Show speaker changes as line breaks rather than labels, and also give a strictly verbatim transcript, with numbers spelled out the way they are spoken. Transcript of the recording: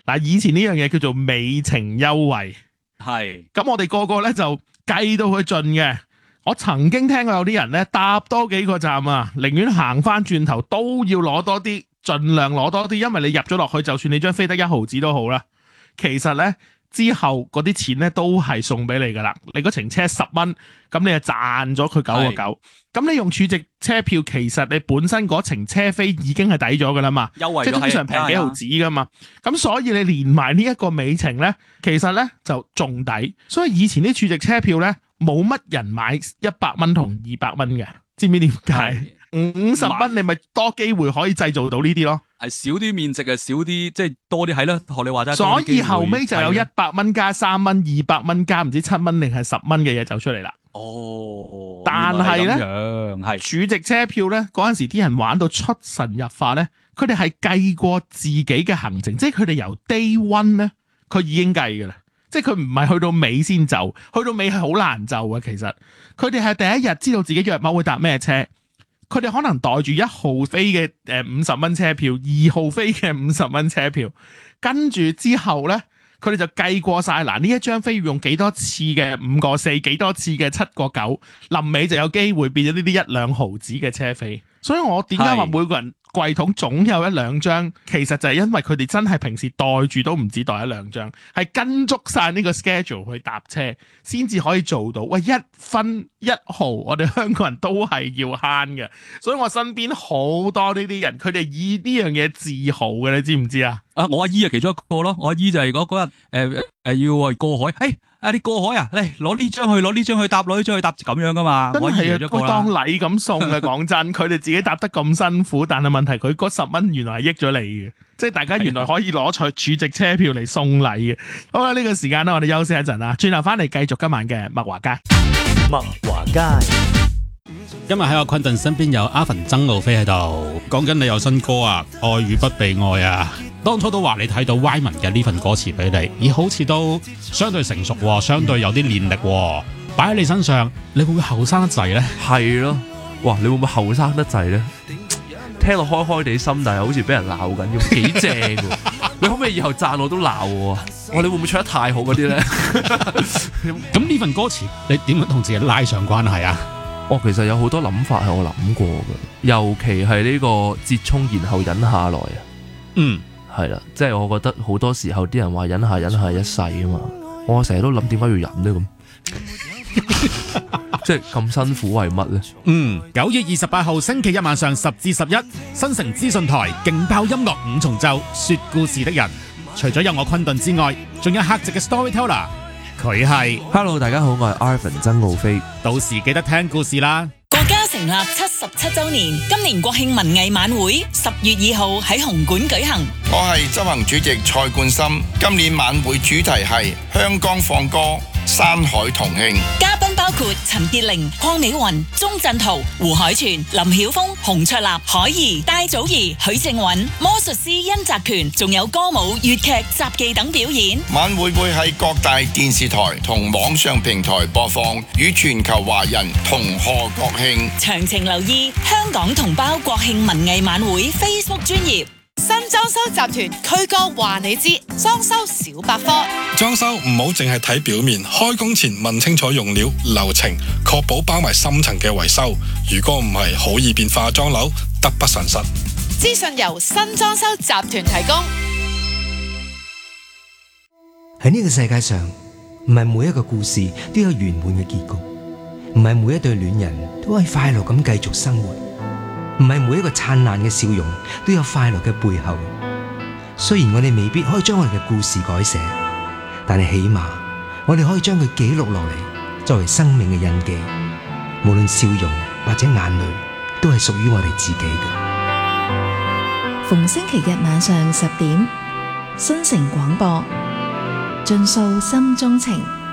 嗱，以前呢樣嘢叫做美情優惠，
係
咁我哋個個咧就計到佢盡嘅。我曾經聽過有啲人咧搭多幾個站啊，寧願行翻轉頭都要攞多啲，盡量攞多啲，因為你入咗落去，就算你張飛得一毫子都好啦，其實咧之後嗰啲錢咧都係送俾你噶啦。你嗰程車十蚊，咁你就賺咗佢九個九。咁你用儲值車票，其實你本身嗰程車飛已經係抵咗噶啦嘛，
優惠
即係通常平幾毫子噶嘛。咁所以你連埋呢一個美程咧，其實咧就仲抵。所以以前啲儲值車票咧，冇乜人買一百蚊同二百蚊嘅，知唔知點解？五十蚊你咪多機會可以製造到呢啲咯。
係少啲面值，係少啲，即係多啲係啦。學你話齋，
所以後尾就有一百蚊加三蚊、二百蚊加唔知七蚊定係十蚊嘅嘢走出嚟啦。
哦，
但係咧，
係
儲值車票咧，嗰陣時啲人玩到出神入化咧，佢哋係計過自己嘅行程，即係佢哋由 day one 咧，佢已經計㗎啦。即係佢唔係去到尾先就，去到尾係好難就嘅。其實佢哋係第一日知道自己約某會搭咩車，佢哋可能袋住一號飛嘅誒五十蚊車票，二號飛嘅五十蚊車票，跟住之後咧，佢哋就計過晒嗱呢一張飛要用幾多次嘅五個四，幾多次嘅七個九，臨尾就有機會變咗呢啲一兩毫子嘅車飛。所以我點解話每個人櫃桶總有一兩張，其實就係因為佢哋真係平時袋住都唔止袋一兩張，係跟足晒呢個 schedule 去搭車，先至可以做到。喂，一分一毫，我哋香港人都係要慳嘅。所以我身邊好多呢啲人，佢哋以呢樣嘢自豪嘅，你知唔知啊？
啊，我阿姨啊其中一個咯，我阿姨就係嗰嗰日誒誒要過海，誒啊你過海啊，嚟攞呢張去，攞呢張去搭，攞呢張去搭咁樣噶嘛。
真係啊，佢當禮咁送嘅。講真，佢哋自己搭得咁辛苦，但係問題佢嗰十蚊原來係益咗你嘅，即係大家原來可以攞取儲值車票嚟送禮嘅。好啦，呢個時間咧，我哋休息一陣啦，轉頭翻嚟繼續今晚嘅麥華街。
麥華街。
今日喺我昆頓身邊有阿芬曾路飛喺度，講緊你有新歌啊，愛與不被愛啊。當初都話你睇到 Wyman 嘅呢份歌詞俾你，咦好似都相對成熟喎，相對有啲練力喎，擺喺你身上，你會唔會後生得滯呢？
係咯，哇！你會唔會後生得滯呢？聽落開開地心，但係好似俾人鬧緊咁，幾正喎！你可唔可以以後讚我都鬧我？哇！你會唔會唱得太好嗰啲呢？
咁呢份歌詞你點樣同自己拉上關係啊？
哦，其實有好多諗法係我諗過嘅，尤其係呢個折衷然後忍下來啊。
嗯，
係啦，即係我覺得好多時候啲人話忍下忍下一世啊嘛，我成日都諗點解要忍呢？咁，即係咁辛苦為乜呢？
嗯，九月二十八號星期一晚上十至十一，新城資訊台勁爆音樂五重奏，說故事的人，除咗有我昆頓之外，仲有客席嘅 storyteller。佢係
Hello， 大家好，我係 Arvin 曾路飛，
到時記得聽故事啦。
國家成立七十七週年，今年國慶文藝晚會十月二號喺紅館舉行。
我係執行主席蔡冠深，今年晚會主題係香港放歌，山海同慶。
嘉賓包括陳潔玲、鄺美雲、鐘鎮濤、胡海泉、林曉峰、洪卓立、海怡、戴祖儀、許正允、魔術師殷澤權，仲有歌舞、粵劇、雜技等表演。
晚會會喺各大電視台同網上平台播放，與全球華人同賀國慶。
詳情留意香港同胞國慶文藝晚會 Facebook 專頁。
新裝修集團區哥話你知，裝修小百科。
裝修唔好淨係睇表面，開工前問清楚用料、流程，確保包埋深層嘅維修。如果唔係，好易變化妝樓，得不償失。
資訊由新裝修集團提供。
喺呢個世界上，唔係每一個故事都有圓滿嘅結局，唔係每一對戀人都可以快樂咁繼續生活，唔係每一個燦爛嘅笑容都有快樂嘅背後。雖然我哋未必可以將我哋嘅故事改寫，但係起碼我哋可以將佢記錄落嚟，作為生命嘅印記。無論笑容或者眼淚，都係屬於我哋自己嘅。
逢星期日晚上十點，新城廣播，盡訴心中情。